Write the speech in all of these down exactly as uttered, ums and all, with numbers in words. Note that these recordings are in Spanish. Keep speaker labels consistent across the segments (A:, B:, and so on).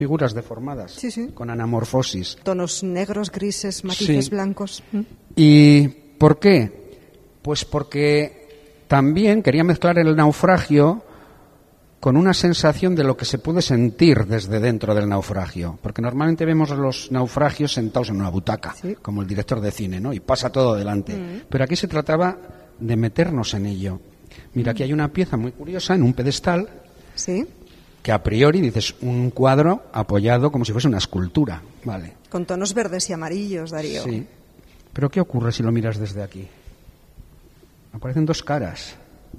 A: figuras deformadas,
B: sí, sí,
A: con anamorfosis.
B: Tonos negros, grises, matices
A: sí.
B: blancos.
A: ¿Y por qué? Pues porque también quería mezclar el naufragio con una sensación de lo que se puede sentir desde dentro del naufragio. Porque normalmente vemos los naufragios sentados en una butaca, sí, como el director de cine, ¿no? Y pasa todo delante. Mm. Pero aquí se trataba de meternos en ello. Mira, aquí hay una pieza muy curiosa en un pedestal,
B: sí,
A: que a priori dices un cuadro apoyado como si fuese una escultura, ¿vale?
B: Con tonos verdes y amarillos, Darío.
A: Sí. Pero ¿qué ocurre si lo miras desde aquí? Aparecen dos caras.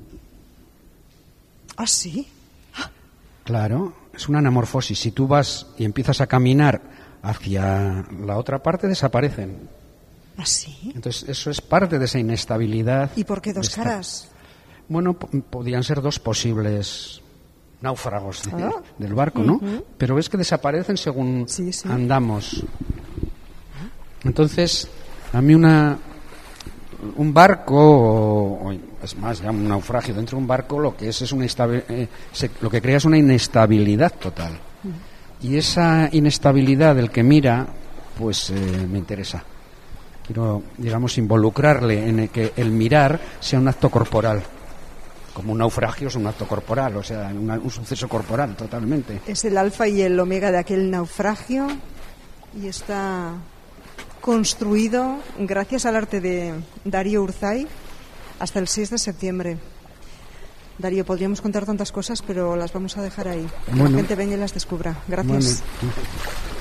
B: ¿Ah, sí?
A: Claro, es una anamorfosis. Si tú vas y empiezas a caminar hacia la otra parte, desaparecen.
B: ¿Ah, sí?
A: Entonces, eso es parte de esa inestabilidad.
B: ¿Y por qué dos caras?
A: Bueno, p- podrían ser dos posibles náufragos de,
B: ¿Ah?
A: del barco, ¿no?
B: Uh-huh.
A: Pero es que desaparecen según
B: sí, sí.
A: andamos. Entonces, a mí una un barco, o, o es más, ya un naufragio dentro de un barco, lo que es es una instabi- eh, se, lo que crea es una inestabilidad total. Uh-huh. Y esa inestabilidad del que mira, pues eh, me interesa. Quiero, digamos, involucrarle en el que el mirar sea un acto corporal. Como un naufragio es un acto corporal, o sea, una, un suceso corporal totalmente.
B: Es el alfa y el omega de aquel naufragio y está construido gracias al arte de Darío Urzay hasta el seis de septiembre. Darío, podríamos contar tantas cosas, pero las vamos a dejar ahí. Que bueno, la gente venga y las descubra. Gracias.
A: Bueno.